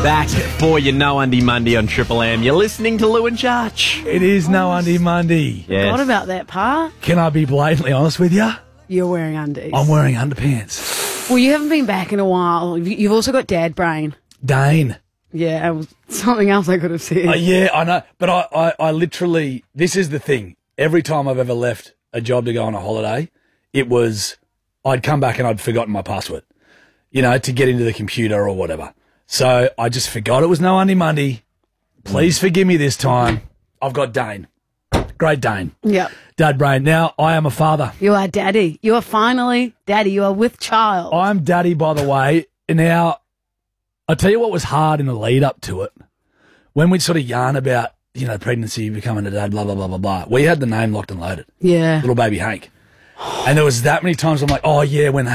Back for your No Undie Monday on Triple M. You're listening to Lou and Judge. It is No Undie Monday. Yes. What about that part? Can I be blatantly honest with you? You're wearing undies. I'm wearing underpants. Well, you haven't been back in a while. You've also got dad brain. Dane. Yeah, it was something else I could have said. Yeah, I know. But I literally, this is the thing. Every time I've ever left a job to go on a holiday, it was, I'd come back and I'd forgotten my password, to get into the computer or whatever. So I just forgot it was No Undie Monday. Please forgive me this time. I've got Dane. Great Dane. Yep. Dad brain. Now, I am a father. You are daddy. You are finally daddy. You are with child. I'm daddy, by the way. Now, I'll tell you what was hard in the lead up to it. When we'd sort of yarn about, pregnancy, becoming a dad, blah, blah, blah, blah, blah. We had the name locked and loaded. Yeah. Little baby Hank. And there was that many times I'm like, oh yeah, when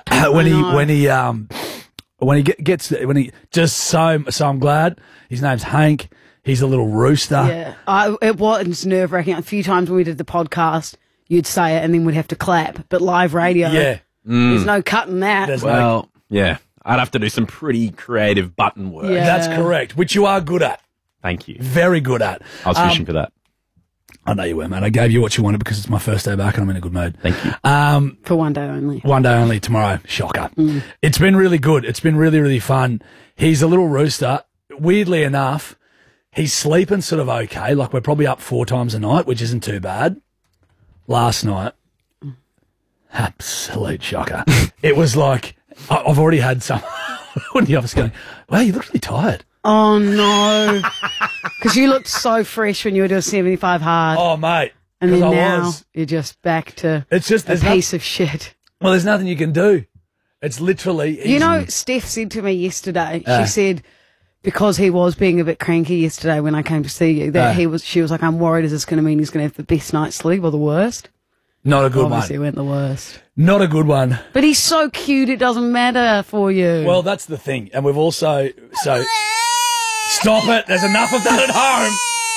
he just so I'm glad. His name's Hank. He's a little rooster. Yeah. It was nerve-wracking. A few times when we did the podcast, you'd say it and then we'd have to clap. But live radio, there's no cutting that. Well, yeah. I'd have to do some pretty creative button work. Yeah. That's correct, which you are good at. Thank you. Very good at. I was fishing for that. I know you were, man. I gave you what you wanted because it's my first day back and I'm in a good mood. Thank you. For one day only. One day only tomorrow. Shocker. It's been really good. It's been really, really fun. He's a little rooster. Weirdly enough, he's sleeping sort of okay. Like we're probably up 4 times a night, which isn't too bad. Last night, absolute shocker. It was like, I've already had some in the office going, wow, you look really tired. Oh, no. Because you looked so fresh when you were doing 75 hard. Oh, mate. And then now you're just back to it's just a piece of shit. Well, there's nothing you can do. It's literally... Steph said to me yesterday, she said, because he was being a bit cranky yesterday when I came to see you, that she was like, I'm worried, is this going to mean he's going to have the best night's sleep or the worst? Not a good Obviously one. went the worst. Not a good one. But he's so cute, it doesn't matter for you. Well, that's the thing. And we've also... Stop it. There's enough of that at home.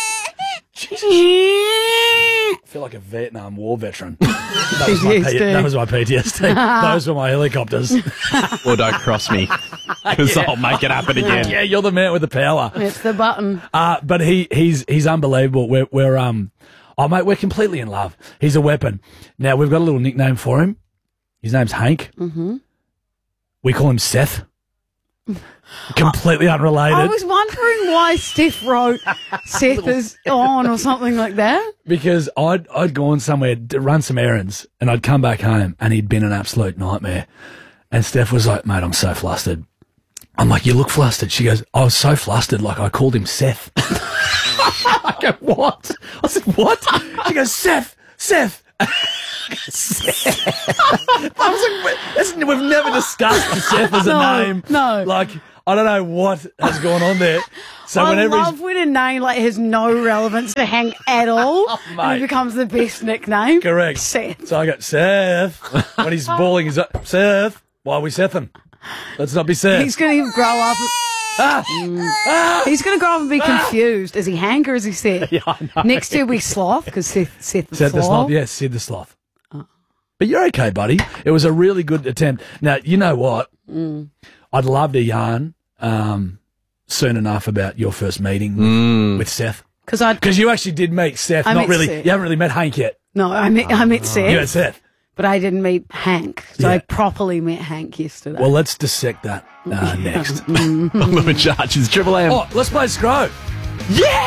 I feel like a Vietnam War veteran. That was my PTSD. Those were my helicopters. Or don't cross me, because I'll make it happen again. Yeah, you're the man with the power. It's the button. But he's unbelievable. We're completely in love. He's a weapon. Now, we've got a little nickname for him. His name's Hank. Mm-hmm. We call him Seth. Completely unrelated. I was wondering why Steph wrote Seth is on or something like that. Because I'd gone somewhere to run some errands and I'd come back home and he'd been an absolute nightmare. And Steph was like, mate, I'm so flustered. I'm like, you look flustered. She goes, I was so flustered, like I called him Seth. I go, what? I said, what? She goes, Seth. I was like, we've never discussed Seth as a name. No. Like, I don't know what has gone on there. So I whenever love when a name has no relevance to Hank at all, and it becomes the best nickname. Correct. Seth. So I got Seth. When he's bawling, he's like, Seth, why are we Sething? Let's not be Seth. He's going to grow up. He's going to grow up and be confused. Is he Hank or is he Seth? Yeah, I know. Next year we Sloth, because Seth the Sloth. Yes, Sid the Sloth. But you're okay, buddy. It was a really good attempt. Now, you know what? I'd love to yarn soon enough about your first meeting with Seth. Because you actually did meet Seth. Not really. Seth. You haven't really met Hank yet. No, I met Seth. You met Seth. But I didn't meet Hank. So I properly met Hank yesterday. Well, let's dissect that next. Lou and Judge is Triple M. Oh, let's play Scro. Yeah!